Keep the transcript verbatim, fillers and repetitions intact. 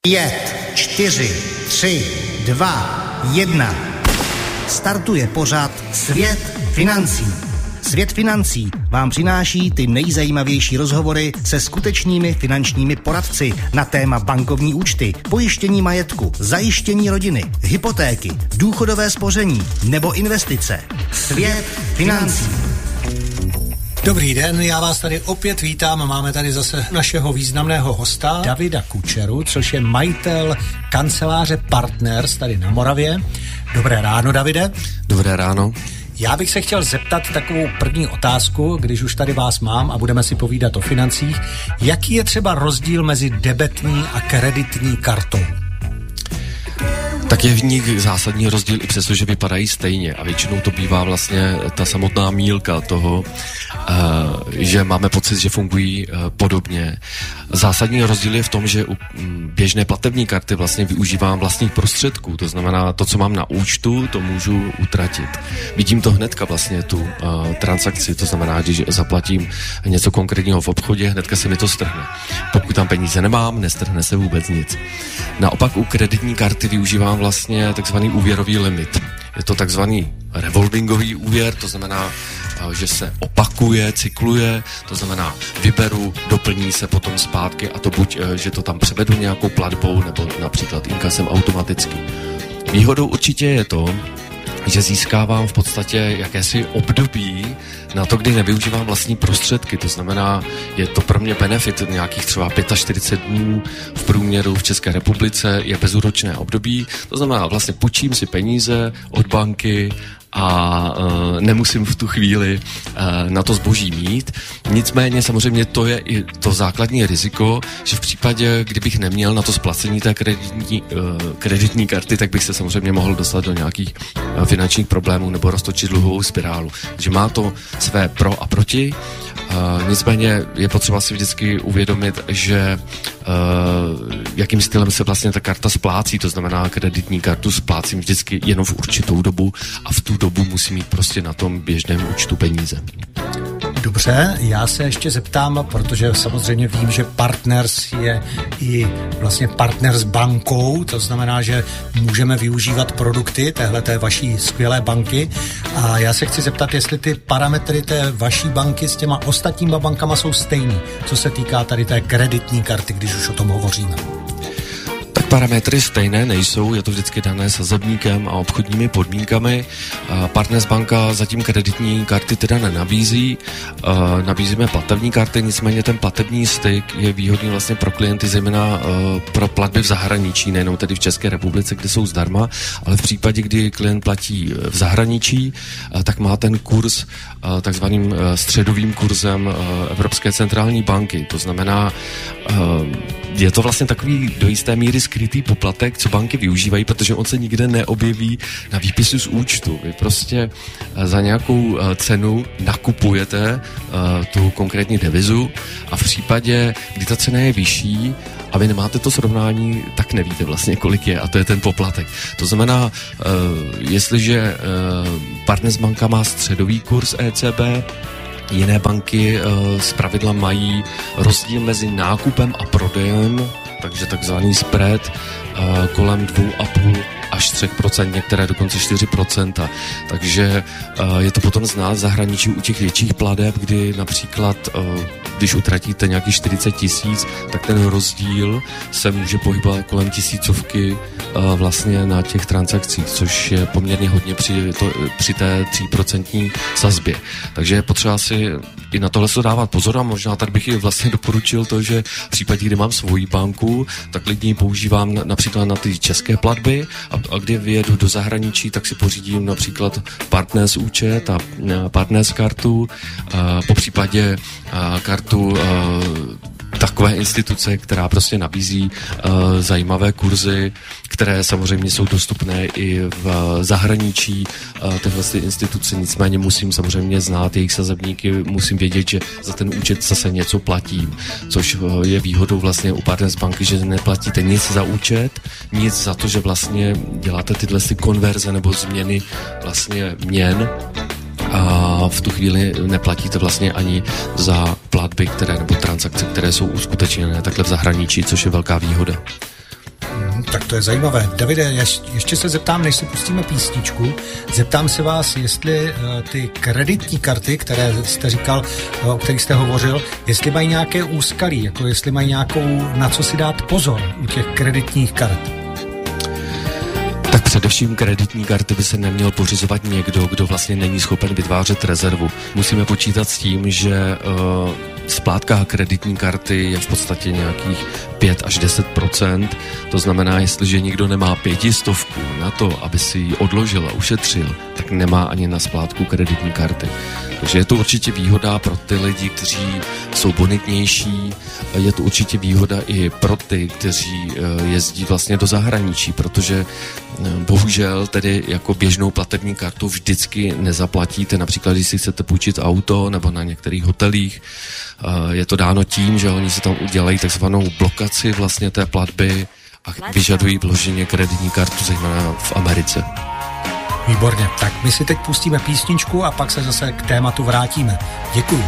Pět, čtyři, tři, dva, jedna. Startuje pořad Svět financí. Svět financí vám přináší ty nejzajímavější rozhovory se skutečnými finančními poradci na téma bankovní účty, pojištění majetku, zajištění rodiny, hypotéky, důchodové spoření nebo investice. Svět financí. Dobrý den, já vás tady opět vítám. Máme tady zase našeho významného hosta, Davida Kučeru, což je majitel kanceláře Partners tady na Moravě. Dobré ráno, Davide. Dobré ráno. Já bych se chtěl zeptat takovou první otázku, když už tady vás mám a budeme si povídat o financích. Jaký je třeba rozdíl mezi debetní a kreditní kartou? Tak je v nich zásadní rozdíl i přesto, že vypadají stejně a většinou to bývá vlastně ta samotná mílka toho, že máme pocit, že fungují podobně. Zásadní rozdíl je v tom, že u běžné platební karty vlastně využívám vlastních prostředků, to znamená to, co mám na účtu, to můžu utratit. Vidím to hnedka vlastně tu uh, transakci, to znamená, když zaplatím něco konkrétního v obchodě, hnedka se mi to strhne. Pokud tam peníze nemám, nestrhne se vůbec nic. Naopak u kreditní karty využívám vlastně takzvaný úvěrový limit. Je to takzvaný revolvingový úvěr, to znamená, že se opakuje, cykluje, to znamená vyberu, doplní se potom zpátky a to buď, že to tam převedu nějakou platbou nebo například inkasem automaticky. Výhodou určitě je to, že získávám v podstatě jakési období na to, kdy nevyužívám vlastní prostředky. To znamená, je to pro mě benefit nějakých třeba čtyřicet pět dnů v průměru v České republice je bezúročné období. To znamená, vlastně půjčím si peníze od banky a uh, nemusím v tu chvíli uh, na to zboží mít. Nicméně samozřejmě to je i to základní riziko, že v případě, kdybych neměl na to splacení té kreditní, uh, kreditní karty, tak bych se samozřejmě mohl dostat do nějakých uh, finančních problémů nebo roztočit dluhovou spirálu. Takže má to své pro a proti. Uh, nicméně je potřeba si vždycky uvědomit, že uh, jakým stylem se vlastně ta karta splácí, to znamená kreditní kartu splácím vždycky jenom v určitou dobu a v tu dobu musím mít prostě na tom běžném účtu peníze. Dobře, já se ještě zeptám, protože samozřejmě vím, že Partners je i vlastně partner s bankou, to znamená, že můžeme využívat produkty téhleté vaší skvělé banky a já se chci zeptat, jestli ty parametry té vaší banky s těma ostatníma bankama jsou stejný, co se týká tady té kreditní karty, když už o tom hovoříme. Parametry stejné nejsou, je to vždycky dané sazebníkem a obchodními podmínkami. Partners banka zatím kreditní karty teda nenabízí, nabízíme platební karty, nicméně ten platební styk je výhodný vlastně pro klienty, zejména pro platby v zahraničí, nejenom tedy v České republice, kde jsou zdarma, ale v případě, kdy klient platí v zahraničí, tak má ten kurz takzvaným středovým kurzem Evropské centrální banky. To znamená, je to vlastně takový do jisté míry skrytý poplatek, co banky využívají, protože on se nikde neobjeví na výpisu z účtu. Vy prostě za nějakou cenu nakupujete tu konkrétní devizu a v případě, kdy ta cena je vyšší a vy nemáte to srovnání, tak nevíte vlastně, kolik je a to je ten poplatek. To znamená, jestliže Partners banka má středový kurz E C B, jiné banky uh, zpravidla mají rozdíl mezi nákupem a prodejem, takže takzvaný spread uh, kolem dva a půl až tři procenta, některé dokonce čtyři procenta. Takže uh, je to potom znát v zahraničí u těch větších plateb, kdy například, uh, když utratíte nějaký čtyřicet tisíc, tak ten rozdíl se může pohybovat kolem tisícovky uh, vlastně na těch transakcích, což je poměrně hodně při, to, při té tříprocentní sazbě. Takže je potřeba si i na tohle se dávat pozor a možná tak bych i vlastně doporučil to, že v případě, kdy mám svoji banku, tak klidně ji používám například na ty české platby a, a kdy vyjedu do zahraničí, tak si pořídím například Partners účet a Partners kartu, a po případě a kartu a, takové instituce, která prostě nabízí uh, zajímavé kurzy, které samozřejmě jsou dostupné i v zahraničí uh, tyhle instituce, nicméně musím samozřejmě znát jejich sazebníky, musím vědět, že za ten účet zase něco platím, což uh, je výhodou vlastně u Partners banky, že neplatíte nic za účet, nic za to, že vlastně děláte tyhle konverze nebo změny vlastně měn, a v tu chvíli neplatíte vlastně ani za platby, které nebo transakce, které jsou uskutečněné takhle v zahraničí, což je velká výhoda. Tak to je zajímavé. Davide, ješ, ještě se zeptám, než si pustíme písničku, zeptám se vás, jestli uh, ty kreditní karty, které jste říkal, uh, o kterých jste hovořil, jestli mají nějaké úskalí, jako jestli mají nějakou, na co si dát pozor u těch kreditních kart. Tak především kreditní karty by se neměl pořizovat někdo, kdo vlastně není schopen vytvářet rezervu. Musíme počítat s tím, že uh, splátka kreditní karty je v podstatě nějakých pět až deset procent. To znamená, jestliže někdo nemá pětistovku na to, aby si ji odložil a ušetřil, tak nemá ani na splátku kreditní karty. Takže je to určitě výhoda pro ty lidi, kteří jsou bonitnější, je to určitě výhoda i pro ty, kteří jezdí vlastně do zahraničí, protože bohužel tedy jako běžnou platební kartu vždycky nezaplatíte, například když si chcete půjčit auto nebo na některých hotelích. Je to dáno tím, že oni si tam udělají takzvanou blokaci vlastně té platby a vyžadují vloženě kreditní kartu, zejména v Americe. Výborně, tak my si teď pustíme písničku a pak se zase k tématu vrátíme. Děkuji.